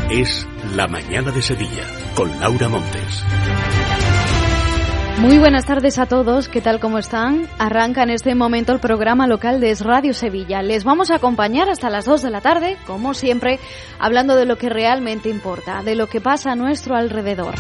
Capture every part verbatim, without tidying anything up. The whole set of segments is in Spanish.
es La Mañana de Sevilla, con Laura Montes. Muy buenas tardes a todos, ¿qué tal, cómo están? Arranca en este momento el programa local de Es Radio Sevilla. Les vamos a acompañar hasta las dos de la tarde, como siempre, hablando de lo que realmente importa, de lo que pasa a nuestro alrededor.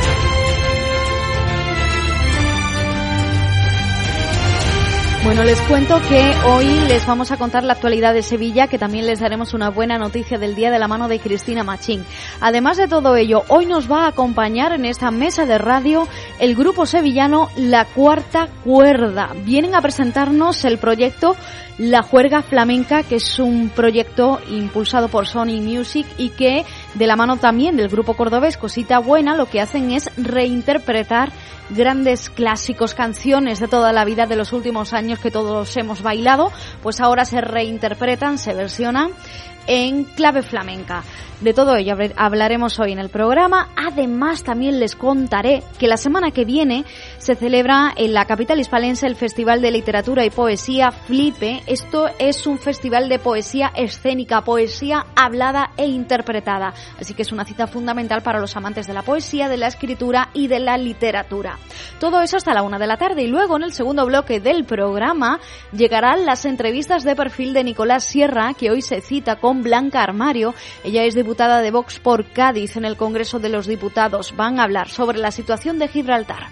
Bueno, les cuento que hoy les vamos a contar la actualidad de Sevilla, que también les daremos una buena noticia del día de la mano de Cristina Machín. Además de todo ello, hoy nos va a acompañar en esta mesa de radio el grupo sevillano La Cuarta Cuerda. Vienen a presentarnos el proyecto La Juerga Flamenca, que es un proyecto impulsado por Sony Music y que, de la mano también del grupo cordobés Cosita Buena, lo que hacen es reinterpretar grandes clásicos, canciones de toda la vida, de los últimos años que todos hemos bailado, pues ahora se reinterpretan, se versionan en clave flamenca. De todo ello hablaremos hoy en el programa. Además, también les contaré que la semana que viene se celebra en la capital hispalense el Festival de Literatura y Poesía Flipe. Esto es un festival de poesía escénica, poesía hablada e interpretada. Así que es una cita fundamental para los amantes de la poesía, de la escritura y de la literatura. Todo eso hasta la una de la tarde, y luego en el segundo bloque del programa llegarán las entrevistas de perfil de Nicolás Sierra, que hoy se cita con Blanca Armario. Ella es diputada de Vox por Cádiz en el Congreso de los Diputados. Van a hablar sobre la situación de Gibraltar.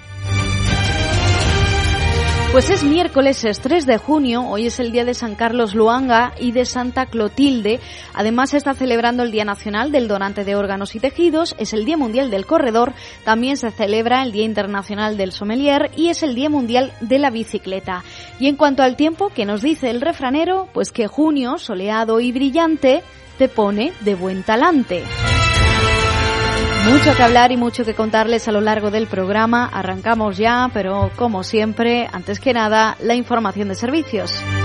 Pues es miércoles, es tres de junio, hoy es el día de San Carlos Luanga y de Santa Clotilde. Además se está celebrando el Día Nacional del Donante de Órganos y Tejidos, es el Día Mundial del Corredor, también se celebra el Día Internacional del Sommelier y es el Día Mundial de la Bicicleta. Y en cuanto al tiempo, ¿qué nos dice el refranero? Pues que junio, soleado y brillante, te pone de buen talante. Mucho que hablar y mucho que contarles a lo largo del programa. Arrancamos ya, pero como siempre, antes que nada, la información de servicios.